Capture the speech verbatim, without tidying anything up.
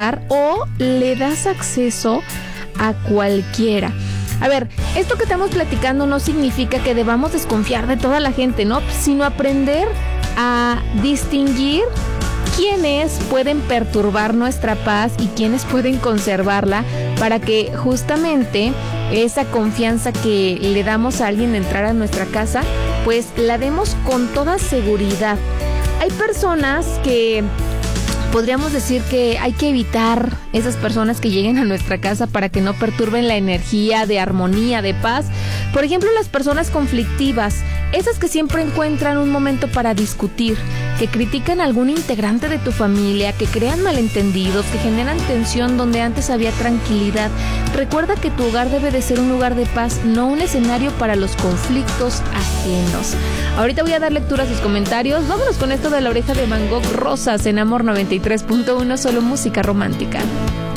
hogar o le das acceso a cualquiera. A ver, esto que estamos platicando no significa que debamos desconfiar de toda la gente, ¿no? Sino aprender a distinguir quiénes pueden perturbar nuestra paz y quiénes pueden conservarla, para que justamente esa confianza que le damos a alguien de entrar a nuestra casa, pues la demos con toda seguridad. Hay personas que podríamos decir que hay que evitar esas personas que lleguen a nuestra casa para que no perturben la energía de armonía, de paz. Por ejemplo, las personas conflictivas, esas que siempre encuentran un momento para discutir, que critican a algún integrante de tu familia, que crean malentendidos, que generan tensión donde antes había tranquilidad. Recuerda que tu hogar debe de ser un lugar de paz, no un escenario para los conflictos ajenos. Ahorita voy a dar lectura a sus comentarios. Vámonos con esto de La Oreja de Van Gogh, Rosas en Amor noventa y tres punto uno, solo música romántica.